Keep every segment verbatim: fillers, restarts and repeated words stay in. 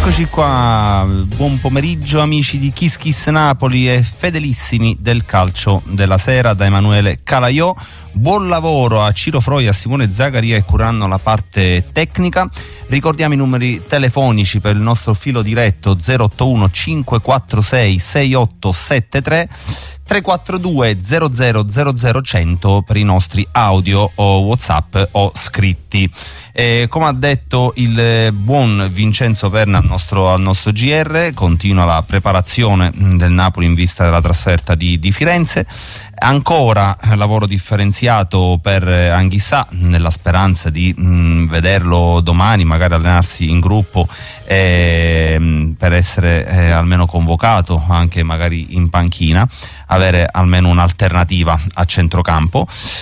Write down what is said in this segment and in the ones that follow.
Eccoci qua, buon pomeriggio amici di Kiss Kiss Napoli e fedelissimi del calcio della sera da Emanuele Calaiò. Buon lavoro a Ciro Froi, a Simone Zagaria che cureranno la parte tecnica. Ricordiamo i numeri telefonici per il nostro filo diretto zero otto uno cinque quattro sei sei otto sette tre, tre quattro due zero zero zero zero cento per i nostri audio o WhatsApp o scritti. Eh, come ha detto il buon Vincenzo Perna al nostro, al nostro G R, continua la preparazione del Napoli in vista della trasferta di, di Firenze. Ancora lavoro differenziato per Anghissà, nella speranza di mh, vederlo domani, magari allenarsi in gruppo eh, per essere eh, almeno convocato, anche magari in panchina, avere almeno un'alternativa a centrocampo.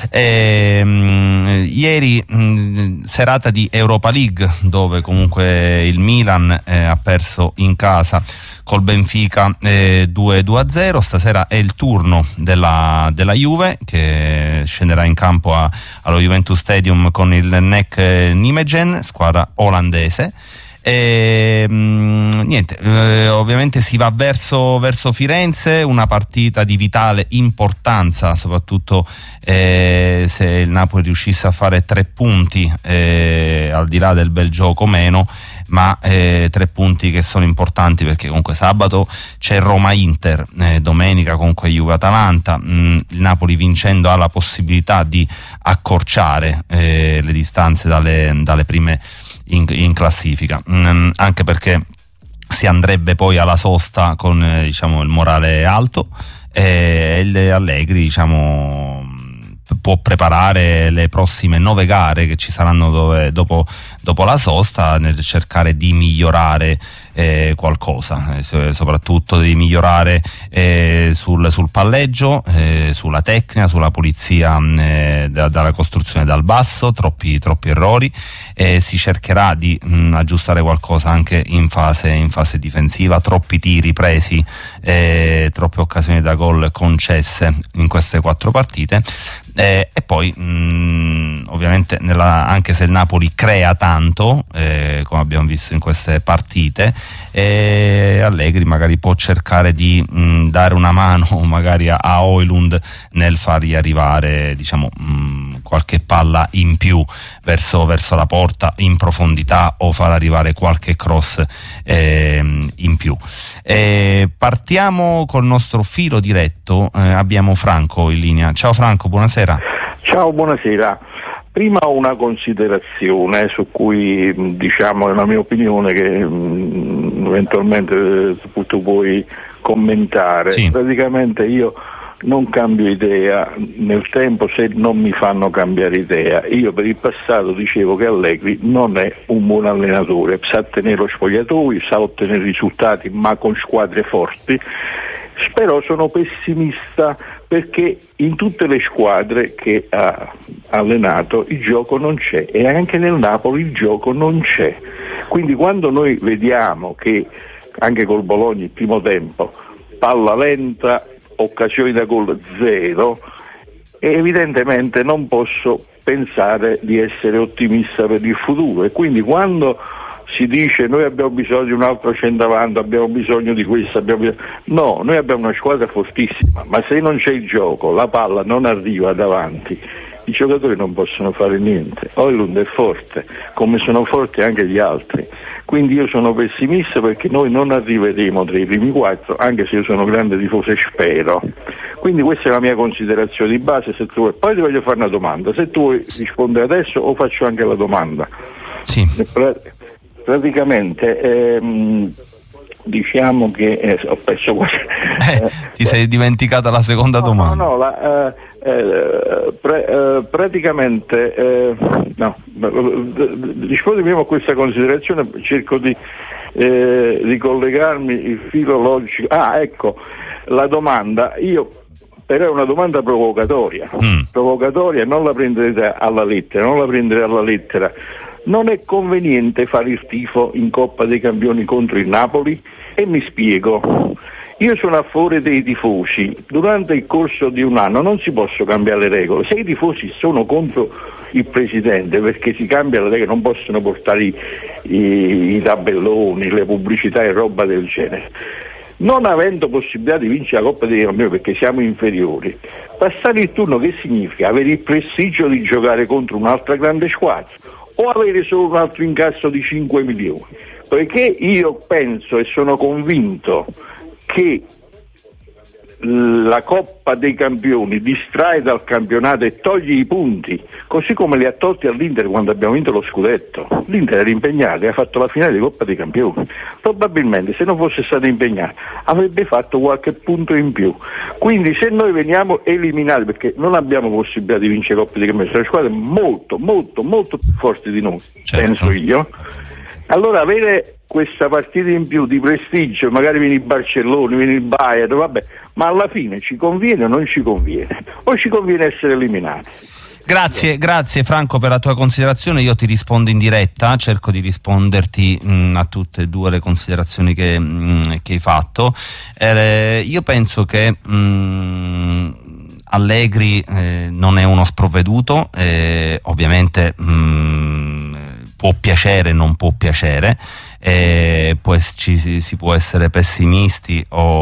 E, mh, ieri mh, serata di Europa League, dove comunque il Milan eh, ha perso in casa col Benfica eh, due a zero. Stasera è il turno della, della Juve, che scenderà in campo a, allo Juventus Stadium con il N E C Nijmegen, squadra olandese. E, mh, niente, eh, ovviamente si va verso, verso Firenze, una partita di vitale importanza, soprattutto eh, se il Napoli riuscisse a fare tre punti, eh, al di là del bel gioco meno, ma eh, tre punti che sono importanti, perché comunque sabato c'è Roma-Inter, eh, domenica comunque Juve-Atalanta. mh, il Napoli vincendo ha la possibilità di accorciare eh, le distanze dalle, dalle prime in, in classifica, mh, anche perché si andrebbe poi alla sosta con eh, diciamo il morale alto, e il Allegri diciamo può preparare le prossime nove gare che ci saranno dove, dopo, dopo la sosta, nel cercare di migliorare eh, qualcosa, eh, soprattutto di migliorare eh, sul, sul palleggio, eh, sulla tecnica, sulla pulizia eh, da, dalla costruzione dal basso, troppi, troppi errori, e si cercherà di mh, aggiustare qualcosa anche in fase, in fase difensiva, troppi tiri presi, eh, troppe occasioni da gol concesse in queste quattro partite. Eh, e poi mh, ovviamente nella, anche se il Napoli crea tanto, eh, come abbiamo visto in queste partite, eh, Allegri magari può cercare di mh, dare una mano magari a, a Højlund nel fargli arrivare diciamo mh, qualche palla in più verso, verso la porta in profondità, o far arrivare qualche cross eh, in più. Eh, partiamo col nostro filo diretto, eh, abbiamo Franco in linea. Ciao Franco, buonasera. Ciao, buonasera. Prima una considerazione su cui diciamo è una mia opinione che mh, eventualmente tu puoi commentare. Sì. Praticamente io non cambio idea nel tempo se non mi fanno cambiare idea. Io per il passato dicevo che Allegri non è un buon allenatore, sa tenere lo spogliatoio, sa ottenere risultati ma con squadre forti. Però sono pessimista perché in tutte le squadre che ha allenato il gioco non c'è, e anche nel Napoli il gioco non c'è. Quindi quando noi vediamo che anche col Bologna il primo tempo palla lenta, occasioni da gol zero, evidentemente non posso pensare di essere ottimista per il futuro, e quindi quando si dice noi abbiamo bisogno di un altro centravanti, abbiamo bisogno di questo, abbiamo bisogno... no, noi abbiamo una squadra fortissima, ma se non c'è il gioco, la palla non arriva davanti, i giocatori non possono fare niente. Højlund è forte, come sono forti anche gli altri, quindi io sono pessimista perché noi non arriveremo tra i primi quattro, anche se io sono grande tifoso e spero. Quindi questa è la mia considerazione di base. Se tu vuoi. Poi ti voglio fare una domanda, se tu vuoi rispondere adesso o faccio anche la domanda. Sì. Praticamente ehm, diciamo che eh, ho perso quasi, eh, ti eh, sei dimenticata la seconda no, domanda. No, no, la, eh, eh, pre, eh, praticamente eh, no, rispondo prima a questa considerazione, cerco di eh, ricollegarmi il filo logico. Ah, ecco la domanda. Io però è una domanda provocatoria, mm. provocatoria, non la prendete alla lettera, non la prendete alla lettera. Non è conveniente fare il tifo in Coppa dei Campioni contro il Napoli? E mi spiego. Io sono a favore dei tifosi. Durante il corso di un anno non si possono cambiare le regole. Se i tifosi sono contro il presidente perché si cambia la regola, non possono portare i, i, i tabelloni, le pubblicità e roba del genere. Non avendo possibilità di vincere la Coppa dei Campioni perché siamo inferiori, passare il turno che significa? Avere il prestigio di giocare contro un'altra grande squadra o avere solo un altro incasso di cinque milioni? Poiché io penso e sono convinto che la Coppa dei Campioni distrae dal campionato e toglie i punti, così come li ha tolti all'Inter quando abbiamo vinto lo scudetto. L'Inter era impegnato e ha fatto la finale di Coppa dei Campioni. Probabilmente se non fosse stato impegnato avrebbe fatto qualche punto in più. Quindi se noi veniamo eliminati perché non abbiamo possibilità di vincere Coppa dei Campioni, sono squadre molto molto molto più forti di noi, certo. Penso io. Allora avere questa partita in più di prestigio, magari viene il Barcellona, viene il Bayern, vabbè, ma alla fine ci conviene o non ci conviene? O ci conviene essere eliminati? Grazie, grazie Franco per la tua considerazione. Io ti rispondo in diretta, cerco di risponderti mh, a tutte e due le considerazioni che, mh, che hai fatto. Eh, io penso che mh, Allegri eh, non è uno sprovveduto, eh, ovviamente mh, può piacere, non può piacere, eh, poi ci, si può essere pessimisti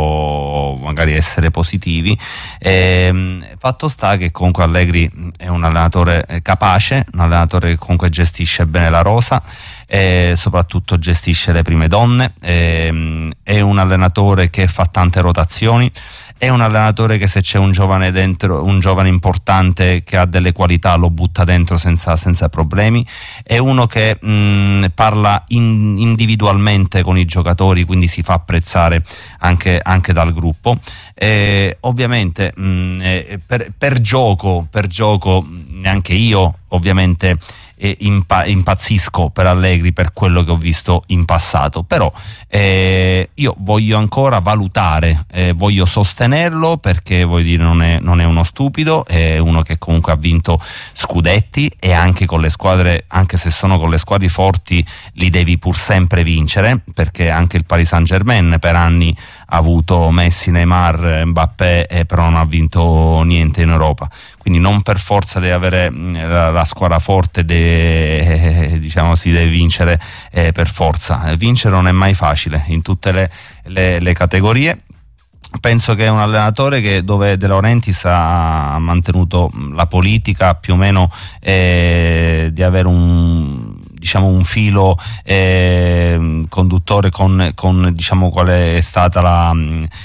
o magari essere positivi. Eh, fatto sta che comunque Allegri è un allenatore capace, un allenatore che comunque gestisce bene la rosa, eh, soprattutto gestisce le prime donne, eh, è un allenatore che fa tante rotazioni, è un allenatore che se c'è un giovane dentro, un giovane importante che ha delle qualità, lo butta dentro senza, senza problemi, è uno che mh, parla in, individualmente con i giocatori, quindi si fa apprezzare anche, anche dal gruppo. E ovviamente mh, eh, per, per gioco, per gioco neanche io ovviamente E impa- impazzisco per Allegri per quello che ho visto in passato, però eh, io voglio ancora valutare, eh, voglio sostenerlo perché voglio dire non è, non è uno stupido, è uno che comunque ha vinto scudetti e anche con le squadre, anche se sono con le squadre forti, li devi pur sempre vincere, perché anche il Paris Saint-Germain per anni ha avuto Messi, Neymar, Mbappé, eh, però non ha vinto niente in Europa. Quindi non per forza deve avere la, la squadra forte, deve, eh, diciamo si deve vincere eh, per forza. Vincere non è mai facile in tutte le, le, le categorie. Penso che è un allenatore che dove De Laurentiis ha mantenuto la politica più o meno eh, di avere un diciamo un filo eh, conduttore con, con diciamo qual è stata la,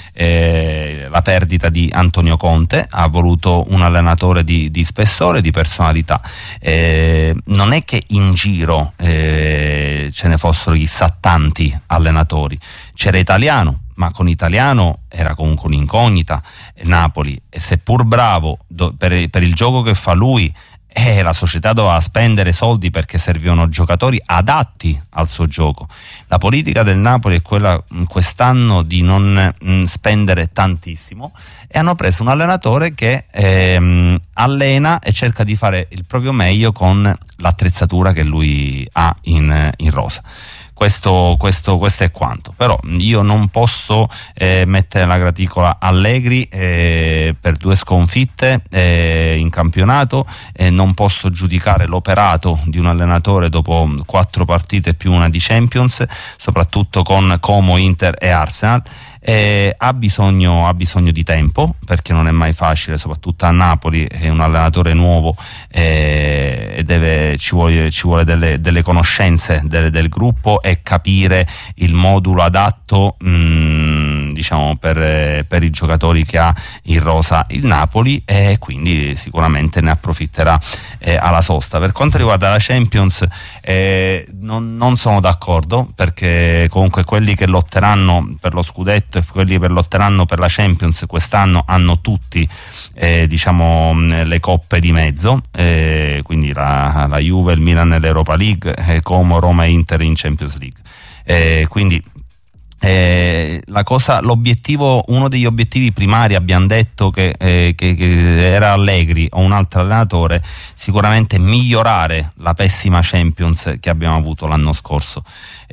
eh, la perdita di Antonio Conte. Ha voluto un allenatore di, di spessore, di personalità. Eh, non è che in giro eh, ce ne fossero chissà tanti allenatori, c'era Italiano, ma con Italiano era comunque un'incognita. Napoli, e seppur bravo do, per, per il gioco che fa lui, eh, la società doveva spendere soldi perché servivano giocatori adatti al suo gioco. La politica del Napoli è quella quest'anno di non mh, spendere tantissimo, e hanno preso un allenatore che ehm, allena e cerca di fare il proprio meglio con l'attrezzatura che lui ha in, in rosa. Questo, questo, questo è quanto. Però io non posso eh, mettere la graticola Allegri eh, per due sconfitte eh, in campionato, eh, non posso giudicare l'operato di un allenatore dopo quattro partite più una di Champions, soprattutto con Como, Inter e Arsenal. Eh, ha bisogno ha bisogno di tempo, perché non è mai facile, soprattutto a Napoli è un allenatore nuovo eh, e deve, ci vuole, ci vuole delle, delle conoscenze del, del gruppo e capire il modulo adatto mh, diciamo per, per i giocatori che ha in rosa il Napoli, e quindi sicuramente ne approfitterà eh, alla sosta. Per quanto riguarda la Champions eh, non, non sono d'accordo, perché comunque quelli che lotteranno per lo scudetto e quelli che lotteranno per la Champions quest'anno hanno tutti eh, diciamo le coppe di mezzo, eh, quindi la, la Juve, il Milan nell'Europa League, eh, Como, Roma e Inter in Champions League, eh, quindi Eh, la cosa, l'obiettivo, uno degli obiettivi primari, abbiamo detto che, eh, che, che era Allegri o un altro allenatore, sicuramente migliorare la pessima Champions che abbiamo avuto l'anno scorso,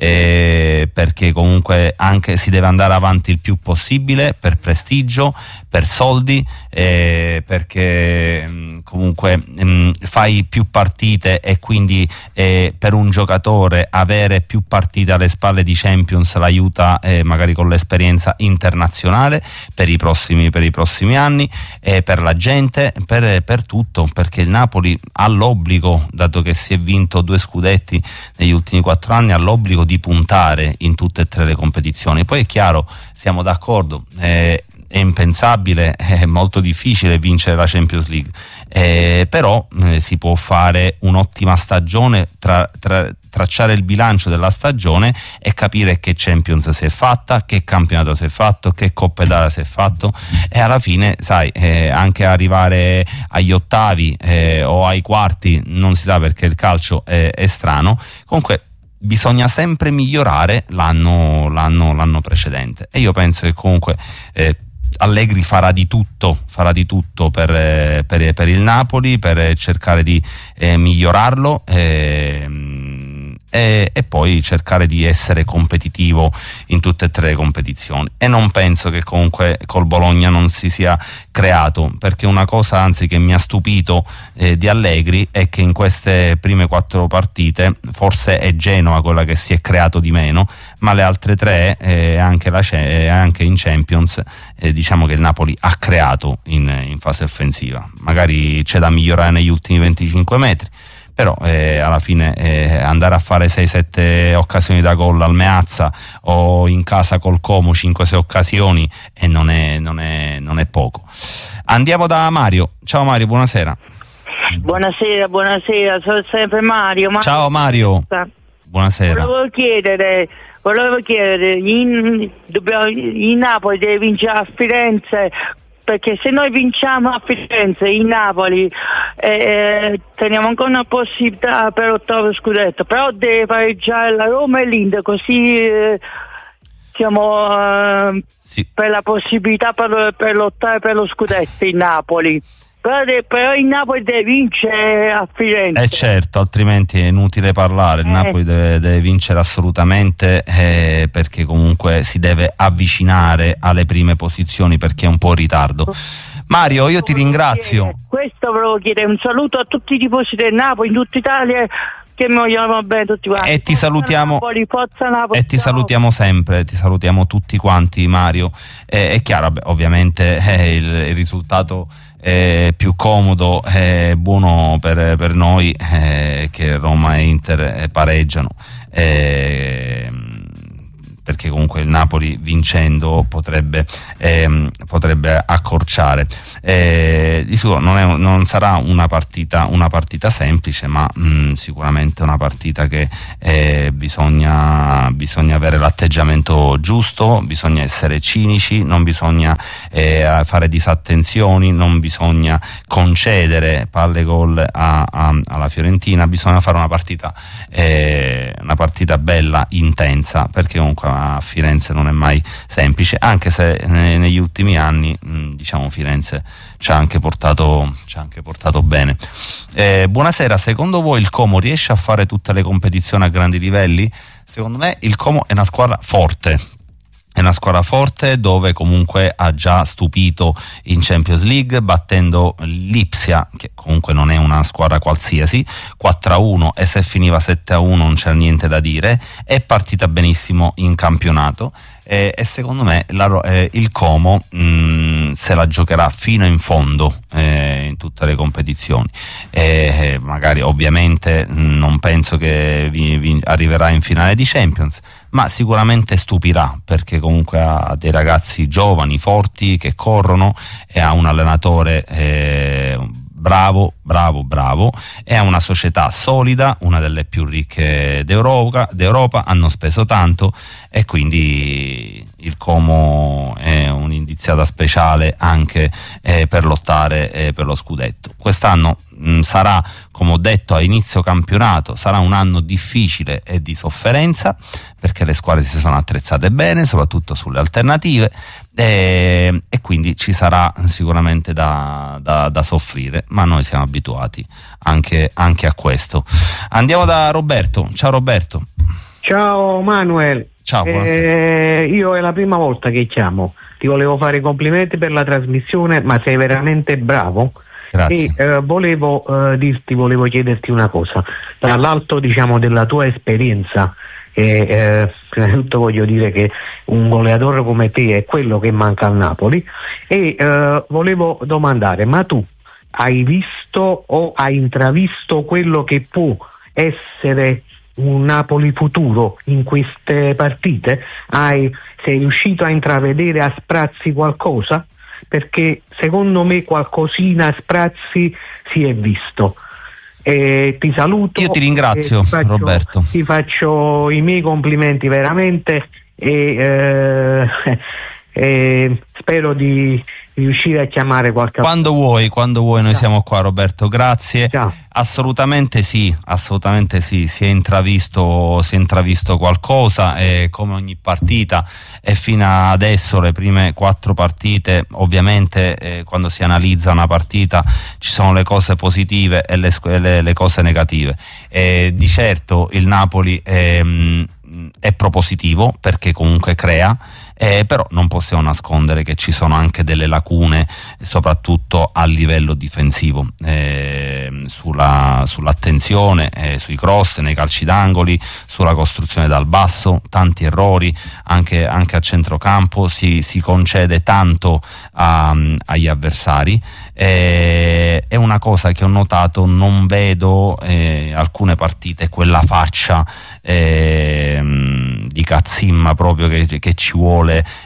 eh, perché comunque anche si deve andare avanti il più possibile per prestigio, per soldi, eh, perché mh, comunque mh, fai più partite e quindi eh, per un giocatore avere più partite alle spalle di Champions l'aiuta eh, magari con l'esperienza internazionale per i prossimi, per i prossimi anni, e per la gente, per, per tutto, perché il Napoli ha l'obbligo, dato che si è vinto due scudetti negli ultimi quattro anni, ha l'obbligo di puntare in tutte e tre le competizioni. Poi è chiaro, siamo d'accordo, eh, è impensabile, è molto difficile vincere la Champions League, eh, però eh, si può fare un'ottima stagione, tra, tra, tracciare il bilancio della stagione e capire che Champions si è fatta, che campionato si è fatto, che Coppa Italia si è fatto, e alla fine sai, eh, anche arrivare agli ottavi eh, o ai quarti non si sa, perché il calcio è, è strano. Comunque bisogna sempre migliorare l'anno, l'anno, l'anno precedente, e io penso che comunque eh, Allegri farà di tutto, farà di tutto per, eh, per, per il Napoli, per cercare di eh, migliorarlo, eh, e, e poi cercare di essere competitivo in tutte e tre le competizioni. E non penso che comunque col Bologna non si sia creato, perché una cosa anzi che mi ha stupito eh, di Allegri è che in queste prime quattro partite forse è Genoa quella che si è creato di meno, ma le altre tre, eh, anche, la, eh, anche in Champions, eh, diciamo che il Napoli ha creato in, in fase offensiva. Magari c'è da migliorare negli ultimi venticinque metri, però eh, alla fine eh, andare a fare sei sette occasioni da gol al Meazza, o in casa col Como cinque sei occasioni, e eh, non, è, non, è, non è poco. Andiamo da Mario. Ciao Mario, buonasera. Buonasera, buonasera, sono sempre Mario. Mario. Ciao Mario, buonasera. Volevo chiedere, volevo chiedere in, dobbiamo, in Napoli deve vincere a Firenze, perché se noi vinciamo a Firenze, in Napoli, eh, teniamo ancora una possibilità per l'ottavo scudetto, però deve pareggiare la Roma e l'Inter, così eh, siamo eh, sì. per la possibilità per, per lottare per lo scudetto in Napoli. Però, de, però il Napoli deve vincere a Firenze. Eh certo, altrimenti è inutile parlare. Il eh. Napoli deve, deve vincere assolutamente, eh, perché comunque si deve avvicinare alle prime posizioni, perché è un po' in ritardo. Mario, io ti ringrazio. Chiedere, questo volevo chiedere, un saluto a tutti i tifosi del Napoli in tutta Italia, che mi vogliono bene tutti quanti. E ti Forza salutiamo Napoli, Forza Napoli, e ti ciao. salutiamo sempre, ti salutiamo tutti quanti, Mario. Eh, è chiaro, beh, ovviamente eh, il, il risultato eh, più comodo è buono per, per noi, eh, che Roma e Inter eh, pareggiano, eh, perché comunque il Napoli vincendo potrebbe, ehm, potrebbe accorciare. Eh, di sicuro non, è, non sarà una partita, una partita semplice, ma mh, sicuramente una partita che eh, bisogna, bisogna avere l'atteggiamento giusto, bisogna essere cinici, non bisogna eh, fare disattenzioni, non bisogna concedere palle gol a, a, alla Fiorentina, bisogna fare una partita, eh, una partita bella, intensa, perché comunque a Firenze non è mai semplice, anche se negli ultimi anni mh, diciamo Firenze ci ha anche portato, ci ha anche portato bene. Eh, buonasera, secondo voi il Como riesce a fare tutte le competizioni a grandi livelli? Secondo me il Como è una squadra forte, è una squadra forte dove comunque ha già stupito in Champions League, battendo l'Ipsia, che comunque non è una squadra qualsiasi, quattro a uno, e se finiva sette a uno non c'era niente da dire. È partita benissimo in campionato, eh, e secondo me la, eh, il Como mh, se la giocherà fino in fondo eh, in tutte le competizioni. Eh, magari ovviamente mh, non penso che vi, vi arriverà in finale di Champions, ma sicuramente stupirà, perché comunque ha dei ragazzi giovani, forti, che corrono, e ha un allenatore eh, bravo, bravo, bravo, e ha una società solida, una delle più ricche d'Europa, d'Europa, hanno speso tanto, e quindi il Como è un'indiziata speciale anche eh, per lottare eh, per lo scudetto. Quest'anno mh, sarà, come ho detto a inizio campionato, sarà un anno difficile e di sofferenza, perché le squadre si sono attrezzate bene, soprattutto sulle alternative, e, e quindi ci sarà sicuramente da, da, da soffrire, ma noi siamo abituati anche, anche a questo. Andiamo da Roberto. Ciao Roberto. Ciao Manuel. Ciao, eh, io è la prima volta che chiamo, ti volevo fare i complimenti per la trasmissione, ma sei veramente bravo. Grazie. E eh, volevo eh, dirti, volevo chiederti una cosa, dall'alto diciamo della tua esperienza, e eh, innanzitutto voglio dire che un goleatore come te è quello che manca al Napoli, e eh, volevo domandare, ma tu hai visto o hai intravisto quello che può essere un Napoli futuro in queste partite? Hai, sei riuscito a intravedere a sprazzi qualcosa? Perché secondo me qualcosina a sprazzi si è visto. E ti saluto. Io ti ringrazio, ti faccio, Roberto. Ti faccio i miei complimenti veramente e, eh, e spero di riuscire a chiamare qualche quando vuoi, quando vuoi, noi Ciao. Siamo qua, Roberto, grazie. Ciao. Assolutamente sì, assolutamente sì, si è intravisto, si è intravisto qualcosa, e come ogni partita, e fino adesso le prime quattro partite, ovviamente eh, quando si analizza una partita ci sono le cose positive e le, le, le cose negative, e di certo il Napoli è, è propositivo perché comunque crea. Eh, però non possiamo nascondere che ci sono anche delle lacune, soprattutto a livello difensivo, eh, sulla, sull'attenzione, eh, sui cross, nei calci d'angoli, sulla costruzione dal basso, tanti errori anche, anche a centrocampo, si, si concede tanto a, agli avversari. Eh, è una cosa che ho notato, non vedo eh, alcune partite quella faccia eh, di cazzimma proprio che, che ci vuole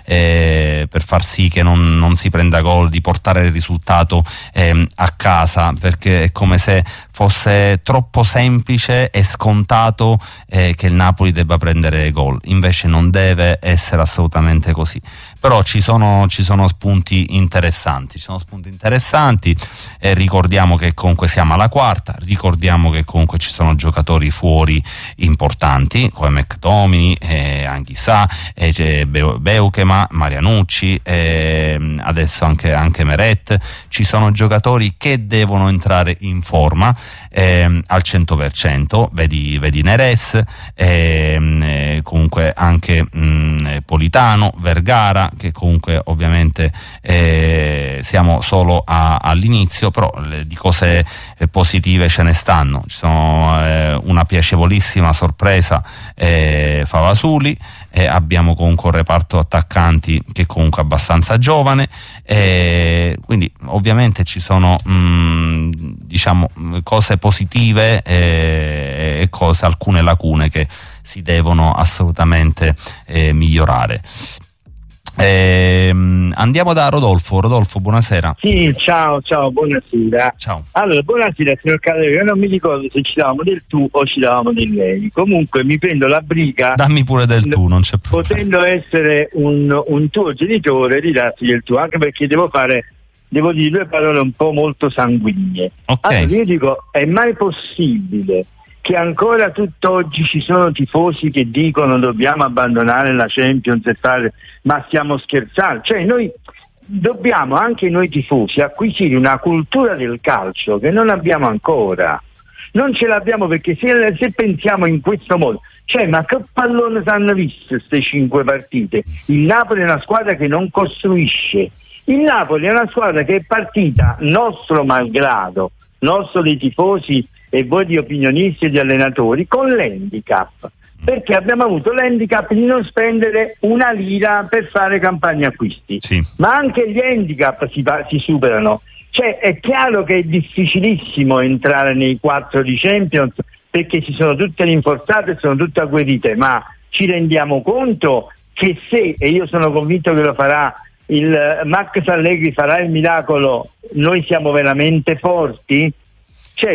Eh, per far sì che non, non si prenda gol, di portare il risultato eh, a casa, perché è come se fosse troppo semplice e scontato eh, che il Napoli debba prendere gol, invece non deve essere assolutamente così. Però ci sono, ci sono spunti interessanti, ci sono spunti interessanti eh, ricordiamo che comunque siamo alla quarta, ricordiamo che comunque ci sono giocatori fuori importanti come McTominay, eh, Anghissà, eh, c'è Beukema, Marianucci, eh, adesso anche, anche Meret. Ci sono giocatori che devono entrare in forma eh, al cento per cento, vedi, vedi Neres, eh, eh, comunque anche mh, Politano, Vergara, che comunque ovviamente eh, siamo solo a, all'inizio, però le, di cose eh, positive ce ne stanno. Ci sono eh, una piacevolissima sorpresa, eh, Favasuli, eh, abbiamo comunque un reparto attaccanti che è comunque abbastanza giovane, eh, quindi ovviamente ci sono mh, diciamo cose positive eh, e cose, alcune lacune che si devono assolutamente eh, migliorare. Eh, andiamo da Rodolfo. Rodolfo, buonasera. Sì, ciao, ciao, buonasera. Ciao. Allora, buonasera signor Calderone, io non mi ricordo se ci davamo del tu o ci davamo del lei. Comunque mi prendo la briga. Dammi pure del tu, non c'è problema. Potendo essere un, un tuo genitore, di darti del tu, anche perché devo fare, devo dire due parole un po' molto sanguigne. Ok. Allora, io dico, è mai possibile che ancora tutt'oggi ci sono tifosi che dicono dobbiamo abbandonare la Champions e fare, ma stiamo scherzando? Cioè noi dobbiamo, anche noi tifosi, acquisire una cultura del calcio che non abbiamo ancora. Non ce l'abbiamo, perché se, se pensiamo in questo modo, cioè ma che pallone s'hanno visto queste cinque partite? Il Napoli è una squadra che non costruisce, il Napoli è una squadra che è partita nostro malgrado, nostro dei tifosi e voi di opinionisti e di allenatori, con l'handicap, perché abbiamo avuto l'handicap di non spendere una lira per fare campagne acquisti, sì. Ma anche gli handicap si, si superano, cioè è chiaro che è difficilissimo entrare nei quattro di Champions perché ci sono tutte rinforzate, sono tutte agguerrite, ma ci rendiamo conto che se, e io sono convinto che lo farà, il Max Allegri farà il miracolo, noi siamo veramente forti? Cioè,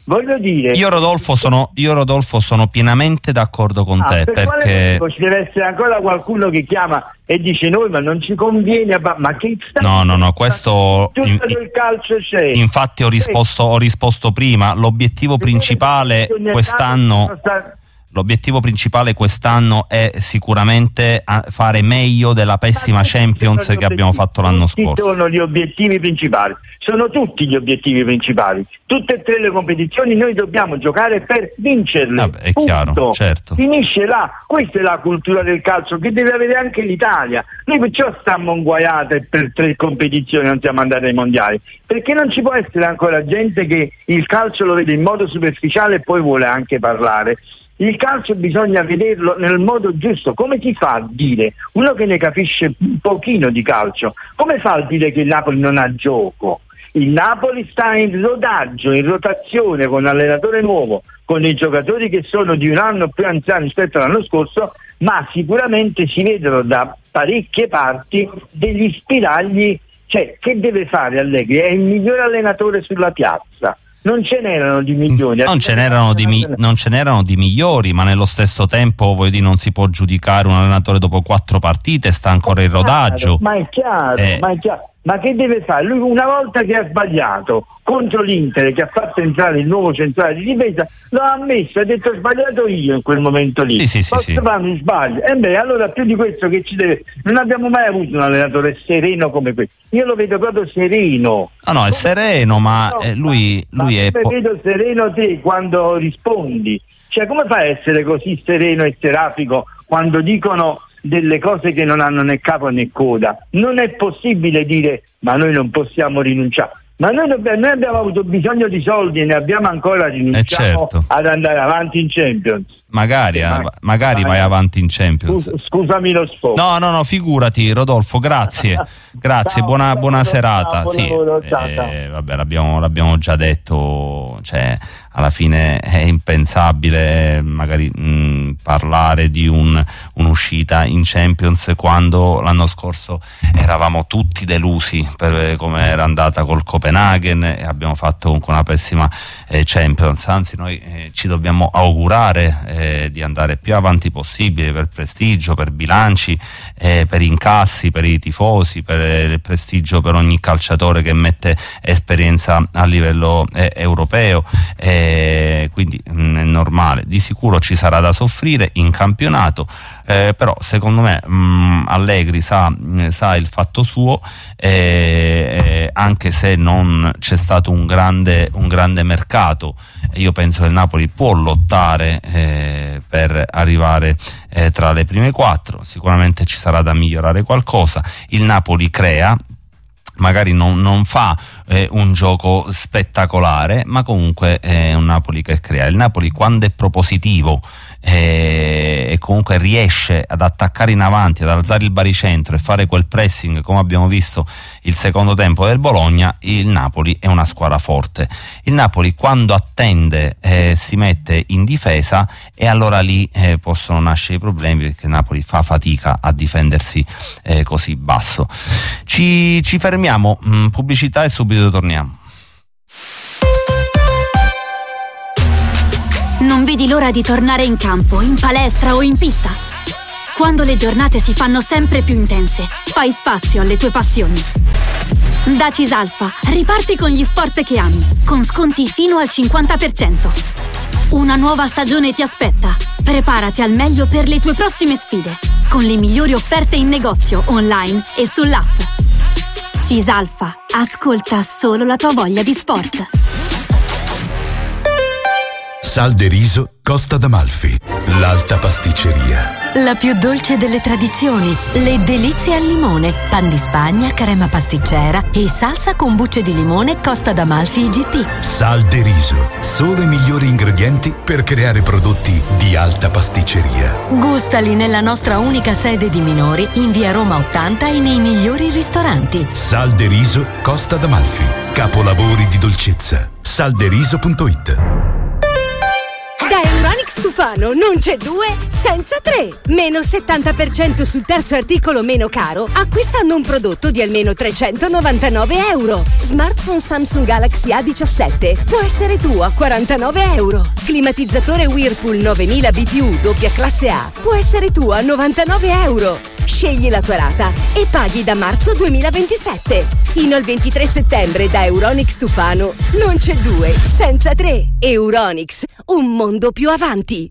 voglio dire, io Rodolfo sono io Rodolfo sono pienamente d'accordo con ah, te, per perché ci deve essere ancora qualcuno che chiama e dice noi ma non ci conviene, ma che sta no no no questo tutto in, del calcio c'è. Infatti ho risposto ho risposto prima, l'obiettivo principale quest'anno L'obiettivo principale quest'anno è sicuramente fare meglio della pessima Champions che abbiamo fatto l'anno scorso. Sono gli obiettivi principali, sono tutti gli obiettivi principali. Tutte e tre le competizioni noi dobbiamo giocare per vincerle. Vabbè, è punto. Chiaro, certo. Finisce là, questa è la cultura del calcio che deve avere anche l'Italia. Noi perciò stiamo inguaiate per tre competizioni, non siamo andati ai mondiali, perché non ci può essere ancora gente che il calcio lo vede in modo superficiale e poi vuole anche parlare. Il calcio bisogna vederlo nel modo giusto. Come si fa a dire, uno che ne capisce un pochino di calcio, come fa a dire che il Napoli non ha gioco? Il Napoli sta in rodaggio, in rotazione, con un allenatore nuovo, con i giocatori che sono di un anno più anziani rispetto all'anno scorso, ma sicuramente si vedono da parecchie parti degli spiragli. Cioè, che deve fare Allegri? È il miglior allenatore sulla piazza. Non ce n'erano di milioni. Non ce n'erano di, mi- non ce n'erano di migliori, ma nello stesso tempo voglio dire, non si può giudicare un allenatore dopo quattro partite, sta ancora in rodaggio. Ma è chiaro, eh. ma è chiaro. Ma che deve fare? Lui una volta che ha sbagliato contro l'Inter, che ha fatto entrare il nuovo centrale di difesa, l'ha ammesso, ha detto ho sbagliato io in quel momento lì. Sì, sì, sì, sì. Mi sbaglio. E beh, allora più di questo che ci deve. Non abbiamo mai avuto un allenatore sereno come questo. Io lo vedo proprio sereno. No, no, è sereno, ma no, lui, ma, lui ma è. Come Po- vedo sereno te quando rispondi. Cioè, come fai a essere così sereno e serafico quando dicono delle cose che non hanno né capo né coda? Non è possibile dire ma noi non possiamo rinunciare. Ma noi, dobbiamo, noi abbiamo avuto bisogno di soldi e ne abbiamo ancora, rinunciamo eh certo. ad andare avanti in Champions. Magari, eh, ma, magari vai avanti in Champions. Scus- scusami lo sfogo. No, no, no, figurati Rodolfo, grazie. Grazie, ciao, buona, buona ciao, serata. Ciao, sì, lavoro, ciao, eh, ciao. vabbè, l'abbiamo, l'abbiamo già detto, cioè alla fine è impensabile magari mh, parlare di un, un'uscita in Champions quando l'anno scorso eravamo tutti delusi per come era andata col Copenaghen e abbiamo fatto comunque una pessima eh, Champions. Anzi, noi eh, ci dobbiamo augurare eh, di andare più avanti possibile per prestigio, per bilanci, eh, per incassi, per i tifosi, per il prestigio per ogni calciatore che mette esperienza a livello eh, europeo. Eh, quindi mh, è normale, di sicuro ci sarà da soffrire in campionato, eh, però secondo me mh, Allegri sa, sa il fatto suo, eh, anche se non c'è stato un grande, un grande mercato. Io penso che il Napoli può lottare eh, per arrivare eh, tra le prime quattro, sicuramente ci sarà da migliorare qualcosa. Il Napoli crea, magari non, non fa eh, un gioco spettacolare, ma comunque è un Napoli che crea. Il Napoli quando è propositivo eh, e comunque riesce ad attaccare in avanti, ad alzare il baricentro e fare quel pressing come abbiamo visto il secondo tempo del Bologna, il Napoli è una squadra forte. Il Napoli quando attende eh, si mette in difesa e allora lì eh, possono nascere i problemi, perché il Napoli fa fatica a difendersi eh, così basso. Ci, ci fermiamo, mh, pubblicità e subito torniamo. Non vedi l'ora di tornare in campo, in palestra o in pista? Quando le giornate si fanno sempre più intense, fai spazio alle tue passioni. Da Cisalfa, riparti con gli sport che ami, con sconti fino al cinquanta per cento. Una nuova stagione ti aspetta. Preparati al meglio per le tue prossime sfide, con le migliori offerte in negozio, online e sull'app. Cisalfa, ascolta solo la tua voglia di sport. Sal de riso Costa d'Amalfi, l'alta pasticceria. La più dolce delle tradizioni, le delizie al limone, pan di Spagna, crema pasticcera e salsa con bucce di limone Costa d'Amalfi I G P. Sal de riso, solo i migliori ingredienti per creare prodotti di alta pasticceria. Gustali nella nostra unica sede di Minori, in via Roma ottanta e nei migliori ristoranti. Sal de riso Costa d'Amalfi, capolavori di dolcezza. salderiso punto it. Da Euranica Onyx Tufano non c'è due senza tre. Meno settanta per cento sul terzo articolo meno caro acquistando un prodotto di almeno trecentonovantanove euro. Smartphone Samsung Galaxy A diciassette può essere tuo a quarantanove euro. Climatizzatore Whirlpool novemila B T U doppia classe A può essere tuo a novantanove euro. Scegli la tua rata e paghi da marzo duemilaventisette. Fino al ventitré settembre da Euronics Tufano non c'è due senza tre. Euronics, un mondo più avanti.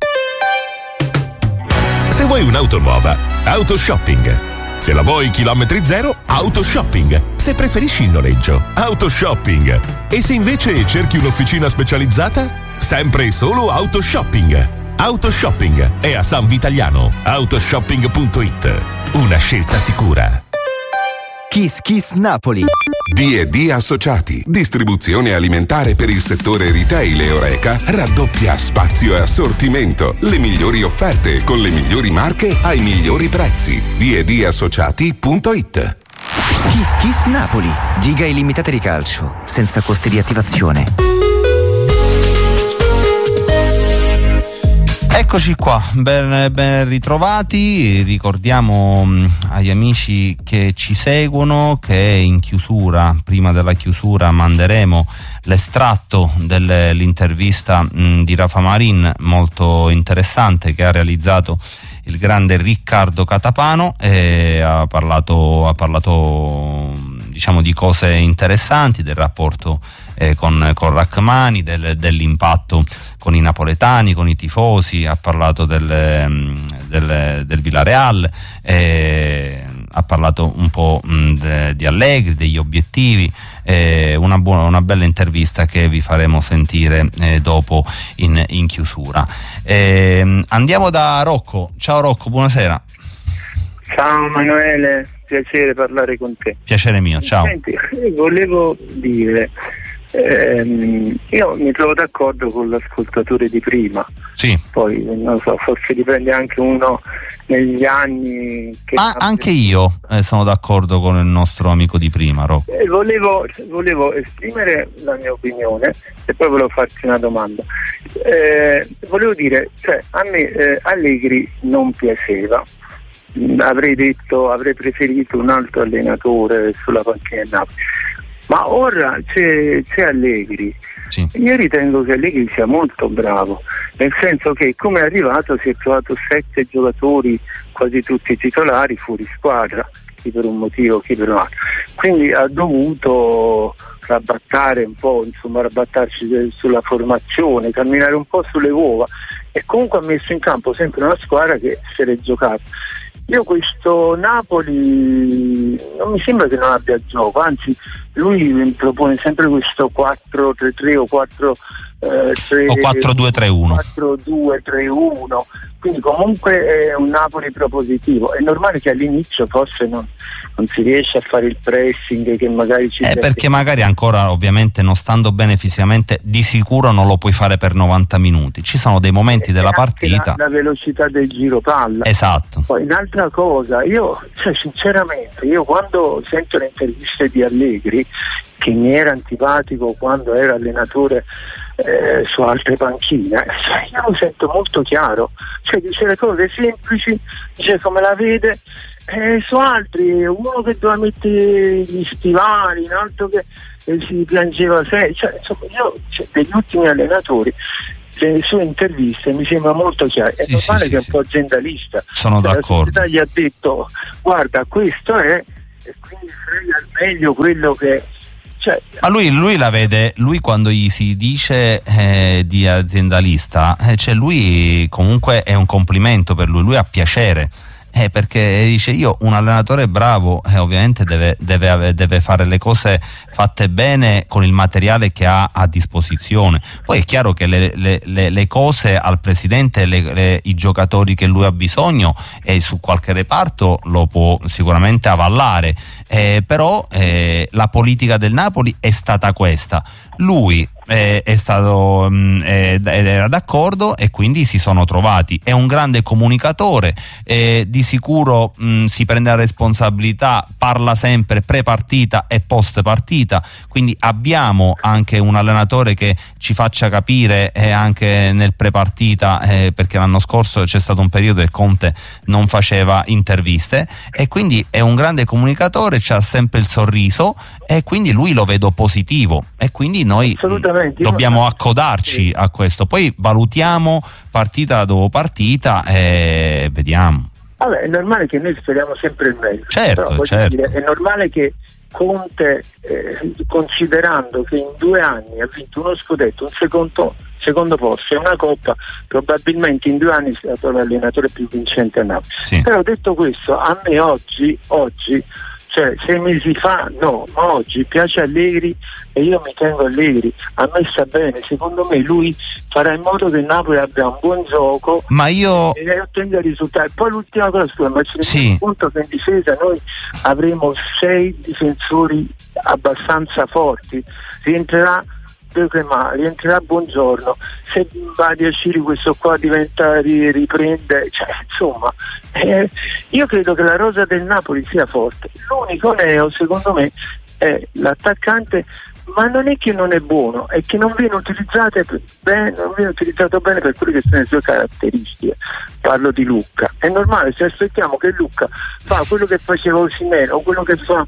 Se vuoi un'auto nuova, Autoshopping. Se la vuoi chilometri zero, Autoshopping. Se preferisci il noleggio, Autoshopping. E se invece cerchi un'officina specializzata, sempre e solo Autoshopping. Autoshopping è a San Vitaliano. Autoshopping punto it. Una scelta sicura. Kiss Kiss Napoli. D e D Associati, distribuzione alimentare per il settore retail e Horeca, raddoppia spazio e assortimento, le migliori offerte con le migliori marche ai migliori prezzi. D e D Associati punto it. Kiss Kiss Napoli, giga illimitate di calcio, senza costi di attivazione. Eccoci qua, ben, ben ritrovati. Ricordiamo mh, agli amici che ci seguono che in chiusura, prima della chiusura, manderemo l'estratto dell'intervista mh, di Rafa Marin, molto interessante, che ha realizzato il grande Riccardo Catapano, e ha parlato, ha parlato diciamo di cose interessanti, del rapporto eh, con, con Rachmani, del, dell'impatto con i napoletani, con i tifosi, ha parlato del, del, del Villarreal, eh, ha parlato un po' mh, de, di Allegri, degli obiettivi, eh, una, buona, una bella intervista che vi faremo sentire eh, dopo in, in chiusura. Eh, andiamo da Rocco. Ciao Rocco, buonasera. Ciao Emanuele, piacere parlare con te. Piacere mio, ciao. Senti, volevo dire, ehm, io mi trovo d'accordo con l'ascoltatore di prima. Sì. Poi non so, forse dipende anche uno negli anni che ah, anche io eh, sono d'accordo con il nostro amico di prima, Rocco. Eh, volevo, volevo esprimere la mia opinione e poi volevo farti una domanda. Eh, volevo dire, cioè, a me eh, Allegri non piaceva. Avrei detto, avrei preferito un altro allenatore sulla panchina del Napoli, ma ora c'è, c'è Allegri. Sì. Io ritengo che Allegri sia molto bravo, nel senso che come è arrivato si è trovato sette giocatori, quasi tutti titolari, fuori squadra, chi per un motivo, chi per un altro, quindi ha dovuto rabattare un po', insomma rabattarci sulla formazione, camminare un po' sulle uova, e comunque ha messo in campo sempre una squadra che se l'è giocata. Io questo Napoli non mi sembra che non abbia gioco, anzi lui mi propone sempre questo quattro tre tre o quattro tre o quattro due tre uno quattro due tre uno, quindi comunque è un Napoli propositivo. È normale che all'inizio forse non, non si riesce a fare il pressing che magari ci eh, perché magari ancora, ovviamente, non stando bene fisicamente, di sicuro non lo puoi fare per novanta minuti. Ci sono dei momenti e della partita, la, la velocità del giro palla. Esatto. Poi un'altra cosa, io cioè sinceramente io quando sento le interviste di Allegri, che mi era antipatico quando era allenatore eh, su altre panchine, cioè, io lo sento molto chiaro, cioè dice le cose semplici, dice come la vede. Eh, su altri, uno che doveva mettere gli stivali, un altro che eh, si piangeva sempre, cioè, insomma, io cioè, degli ultimi allenatori, le sue interviste mi sembra molto chiaro. È sì, normale sì, che è sì, un po' aziendalista. Sono cioè, d'accordo. La società gli ha detto guarda questo è, e quindi frega al meglio quello che. Cioè, ma lui, lui la vede, lui quando gli si dice eh, di aziendalista, eh, cioè lui comunque è un complimento per lui, lui ha piacere. Eh, perché dice io un allenatore bravo eh, ovviamente deve, deve, deve fare le cose fatte bene con il materiale che ha a disposizione. Poi è chiaro che le, le, le, le cose al presidente, le, le, i giocatori che lui ha bisogno e eh, su qualche reparto lo può sicuramente avallare, eh, però eh, la politica del Napoli è stata questa. lui eh, è stato mh, eh, era d'accordo e quindi si sono trovati. È un grande comunicatore, eh, di sicuro mh, si prende la responsabilità, parla sempre pre-partita e post-partita, quindi abbiamo anche un allenatore che ci faccia capire eh, anche nel pre-partita, eh, perché l'anno scorso c'è stato un periodo che Conte non faceva interviste, e quindi è un grande comunicatore, c'ha sempre il sorriso, e quindi lui lo vedo positivo, e quindi noi dobbiamo accodarci a questo, poi valutiamo partita dopo partita e vediamo. Vabbè, è normale che noi speriamo sempre il meglio. Certo, però, certo. Dire, è normale che Conte, eh, considerando che in due anni ha vinto uno scudetto, un secondo, secondo posto e una coppa, probabilmente in due anni è stato l'allenatore più vincente a Napoli. Sì. Però detto questo, a me oggi, oggi cioè sei mesi fa no, ma oggi piace Allegri e io mi tengo Allegri, a me sta bene, secondo me lui farà in modo che il Napoli abbia un buon gioco, ma io e ottenga risultati. Poi l'ultima cosa, scusa, ma ci rendiamo sì. conto che in difesa noi avremo sei difensori abbastanza forti, rientrerà rientrerà Buongiorno, se Badia Ciri questo qua diventa riprende, cioè insomma eh, io credo che la rosa del Napoli sia forte. L'unico neo secondo me è l'attaccante, ma non è che non è buono, è che non viene utilizzato bene, non viene utilizzato bene per quelle che sono le sue caratteristiche. Parlo di Lucca. È normale, se aspettiamo che Lucca fa quello che faceva Osimhen o quello che fa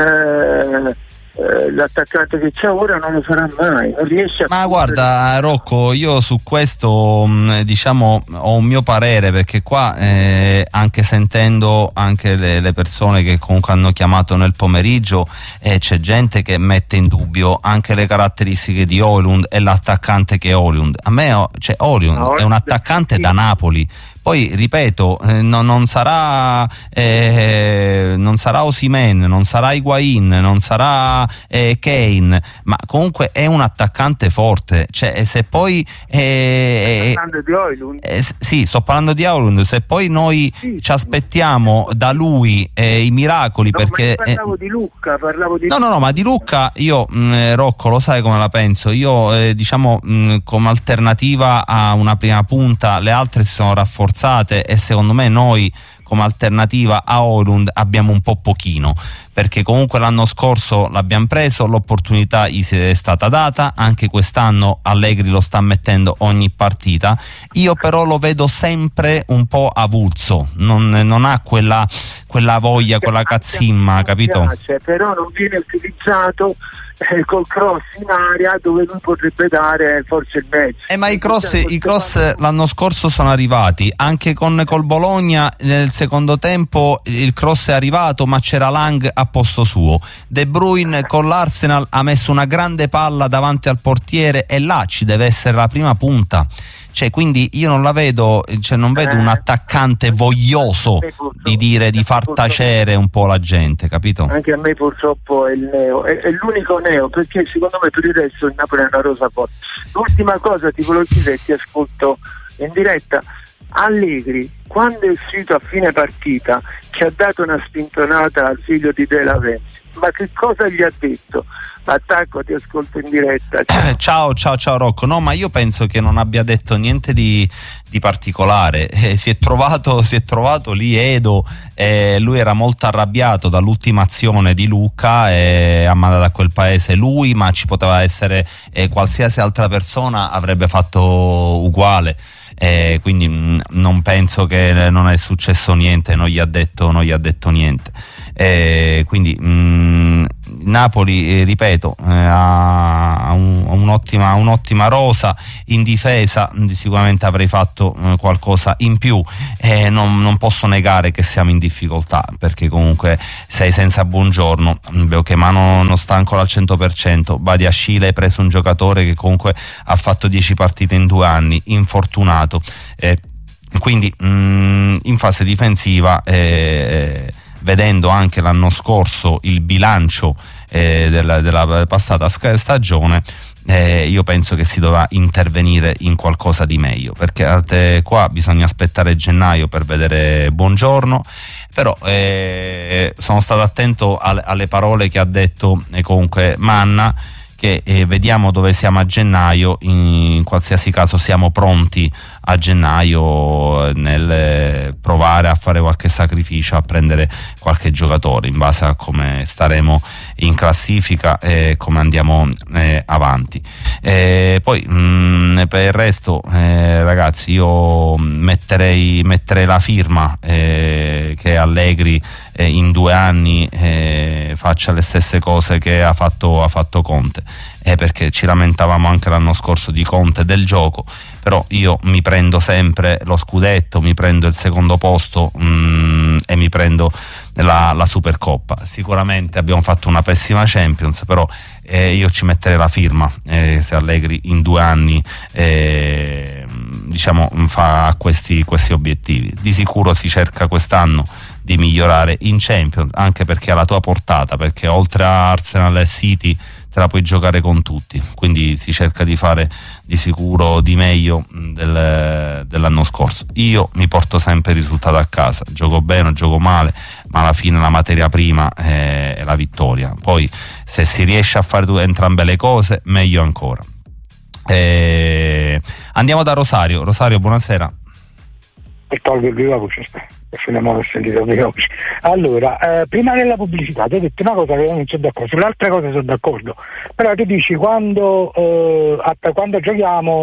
eh, l'attaccante che c'è ora, non lo farà mai, non riesce a. Ma guarda Rocco, io su questo mh, diciamo ho un mio parere, perché qua eh, anche sentendo anche le, le persone che comunque hanno chiamato nel pomeriggio, eh, c'è gente che mette in dubbio anche le caratteristiche di Højlund e l'attaccante che è Højlund. A me cioè, Højlund no, è un attaccante sì. da Napoli. Poi ripeto, eh, no, non sarà eh, non sarà Osimhen, non sarà Higuain, non sarà eh, Kane, ma comunque è un attaccante forte. Cioè, se poi eh, Stai parlando di Højlund? Eh, sì, sto parlando di Højlund. Se poi noi sì, ci aspettiamo da lui eh, i miracoli, no, perché ma io parlavo eh, di Lucca, parlavo di no, Lucca. no, no, ma di Lucca io mh, Rocco, lo sai come la penso. Io eh, diciamo mh, come alternativa a una prima punta, le altre si sono rafforzate, e secondo me noi come alternativa a Højlund abbiamo un po' pochino, perché comunque l'anno scorso l'abbiamo preso, l'opportunità gli è stata data, anche quest'anno Allegri lo sta mettendo ogni partita. Io però lo vedo sempre un po' avulso, non, non ha quella, quella voglia, quella cazzimma, capito? Piace, però non viene utilizzato eh, col cross in area dove lui potrebbe dare forse il mezzo. Eh, ma i cross, i cross l'anno scorso sono arrivati, anche con col Bologna nel secondo tempo il cross è arrivato, ma c'era Lang a posto suo. De Bruyne con l'Arsenal ha messo una grande palla davanti al portiere, e là ci deve essere la prima punta. Cioè, quindi io non la vedo, cioè non vedo un attaccante voglioso di dire, di far tacere un po' la gente, capito? Anche a me purtroppo è il neo, è, è l'unico neo, perché secondo me per il resto il Napoli è una rosa forte. L'ultima cosa ti volevo dire, ti ascolto in diretta. Allegri, quando è uscito a fine partita, che ha dato una spintonata al figlio di De Laurentiis, ma che cosa gli ha detto? Attacco, ti ascolto in diretta. Ciao. ciao ciao ciao Rocco. No, ma io penso che non abbia detto niente di, di particolare. Eh, si è trovato si è trovato lì Edo, eh, lui era molto arrabbiato dall'ultima azione di Lucca e ha mandato a quel paese lui, ma ci poteva essere eh, qualsiasi altra persona avrebbe fatto uguale. Eh, quindi mh, non penso che non è successo niente, non gli ha detto, non gli ha detto niente. Eh, quindi mh, Napoli, eh, ripeto, eh, ha un, un'ottima, un'ottima rosa in difesa. Sicuramente avrei fatto eh, qualcosa in più, eh, non, non posso negare che siamo in difficoltà, perché comunque sei senza Buongiorno, vedo che Mano non sta ancora al cento per cento, Badiashile hai preso un giocatore che comunque ha fatto dieci partite in due anni, infortunato, eh, quindi mh, in fase difensiva eh, vedendo anche l'anno scorso il bilancio eh, della, della passata stagione, eh, io penso che si dovrà intervenire in qualcosa di meglio, perché eh, qua bisogna aspettare gennaio per vedere Buongiorno. Però eh, sono stato attento alle, alle parole che ha detto eh, comunque Manna, che eh, vediamo dove siamo a gennaio. In qualsiasi caso siamo pronti a gennaio nel provare a fare qualche sacrificio, a prendere qualche giocatore in base a come staremo in classifica e come andiamo eh, avanti. E poi mh, per il resto eh, ragazzi, io metterei, metterei la firma eh, che Allegri eh, in due anni eh, faccia le stesse cose che ha fatto, ha fatto Conte, eh, perché ci lamentavamo anche l'anno scorso di Conte del gioco, però io mi prendo sempre lo scudetto, mi prendo il secondo posto mh, e mi prendo la, la Supercoppa. Sicuramente abbiamo fatto una pessima Champions, però eh, io ci metterei la firma eh, se Allegri in due anni eh, diciamo fa questi, questi obiettivi. Di sicuro si cerca quest'anno di migliorare in Champions, anche perché è alla tua portata, perché oltre a Arsenal e City te la puoi giocare con tutti, quindi si cerca di fare di sicuro di meglio del, dell'anno scorso. Io mi porto sempre il risultato a casa, gioco bene o gioco male, ma alla fine la materia prima è, è la vittoria. Poi se si riesce a fare entrambe le cose, meglio ancora. E andiamo da Rosario. Rosario, buonasera. Per togliere il viva voce, finiamo l'ho sentito viva voce. Allora, eh, prima della pubblicità ti ho detto una cosa che io non sono d'accordo, sulle altre cose sono d'accordo, però tu dici quando, eh, att- quando giochiamo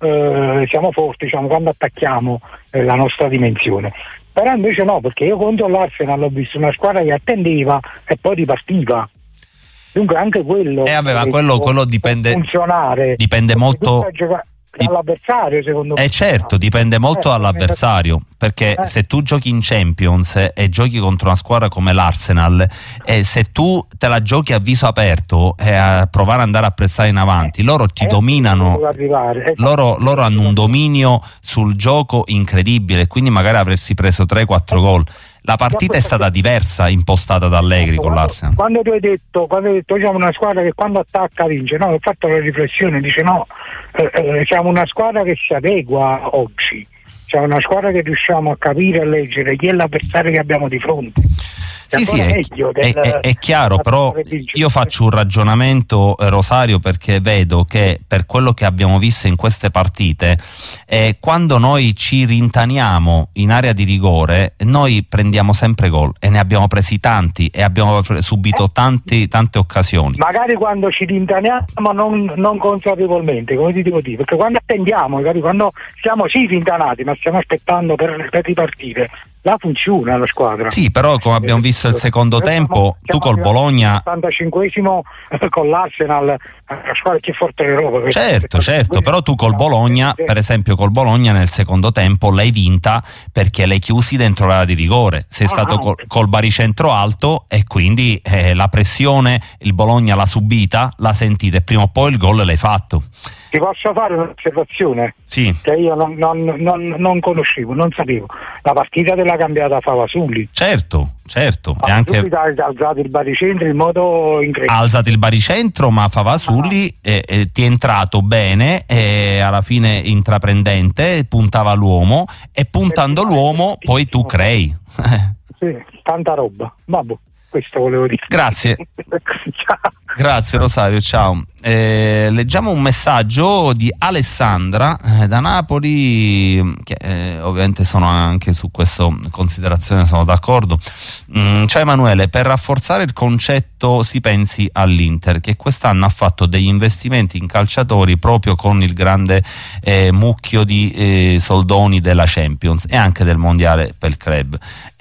eh, siamo forti, diciamo, quando attacchiamo eh, la nostra dimensione, però invece no, perché io contro l'Arsenal ho visto una squadra che attendeva e poi ripartiva. Dunque anche quello eh, vabbè, ma quello, quello dipende, funzionare, dipende molto dall'avversario, secondo me. Eh certo, dipende molto eh, dall'avversario, perché eh. se tu giochi in Champions e giochi contro una squadra come l'Arsenal, e se tu te la giochi a viso aperto e a provare ad andare a pressare in avanti, loro ti eh, dominano, arrivare, loro, loro hanno un dominio sul gioco incredibile, quindi magari avresti preso tre quattro gol. La partita è stata diversa impostata da Allegri con l'Arsenal. Quando tu hai detto, quando hai detto siamo una squadra che quando attacca vince, no, ho fatto la riflessione, dice no, eh, eh, siamo una squadra che si adegua oggi, siamo una squadra che riusciamo a capire e leggere chi è l'avversario che abbiamo di fronte. Sì, sì, è, del, è, è, è chiaro, però io faccio un ragionamento, eh, Rosario, perché vedo che per quello che abbiamo visto in queste partite, eh, quando noi ci rintaniamo in area di rigore, noi prendiamo sempre gol, e ne abbiamo presi tanti e abbiamo subito tanti, tante occasioni. Magari quando ci rintaniamo, ma non, non consapevolmente, come ti devo dire, perché quando attendiamo, magari quando siamo sì rintanati, ma stiamo aspettando per, per ripartire, la funziona la squadra. Sì, però come abbiamo visto il secondo Noi tempo, siamo, tu col Bologna ottantacinquesimo con l'Arsenal, la squadra più forte d'Europa. Certo, certo, però tu col Bologna, per esempio col Bologna nel secondo tempo l'hai vinta perché l'hai chiusi dentro l'area di rigore, sei ah, stato col, col baricentro alto e quindi eh, la pressione il Bologna l'ha subita, l'ha sentita e prima o poi il gol l'hai fatto. Ti posso fare un'osservazione? Sì. Che io non, non, non, non conoscevo, non sapevo. La partita della cambiata Favasulli. Certo, certo. E anche ha alzato il baricentro in modo incredibile. Ha alzato il baricentro, ma Favasulli ah. eh, eh, ti è entrato bene, e alla fine intraprendente, puntava l'uomo e puntando eh, l'uomo eh, poi tu crei. Sì, tanta roba. Vabbè, questo volevo dire. Grazie. Ciao. Grazie Rosario, ciao. Eh, leggiamo un messaggio di Alessandra eh, da Napoli, che eh, ovviamente sono anche su questa considerazione, sono d'accordo. Mm, ciao Emanuele, per rafforzare il concetto si pensi all'Inter, che quest'anno ha fatto degli investimenti in calciatori proprio con il grande eh, mucchio di eh, soldoni della Champions e anche del mondiale per il club.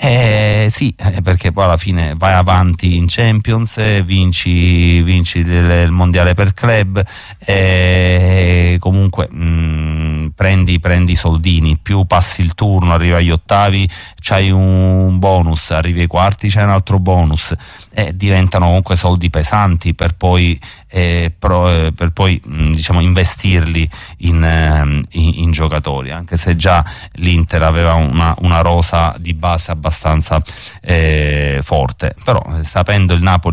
Eh, sì, perché poi alla fine vai avanti in Champions e vinci vinci il, il mondiale per club, e comunque mh, prendi prendi i soldini, più passi il turno, arrivi agli ottavi, c'hai un bonus, arrivi ai quarti, c'hai un altro bonus, e diventano comunque soldi pesanti per poi eh, pro, eh, per poi mh, diciamo investirli in, eh, in, in giocatori, anche se già l'Inter aveva una, una rosa di base abbastanza eh, forte, però sapendo il Napoli